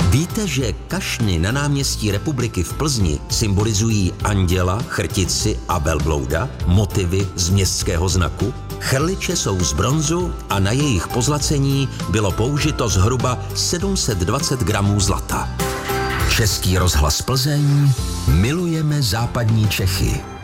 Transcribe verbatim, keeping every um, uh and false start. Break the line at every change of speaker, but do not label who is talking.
Víte, že kašny na náměstí Republiky v Plzni symbolizují anděla, chrtici a velblouda, motivy z městského znaku? Chrliče jsou z bronzu a na jejich pozlacení bylo použito zhruba sedm set dvacet gramů zlata. Český rozhlas Plzeň, milujeme západní Čechy.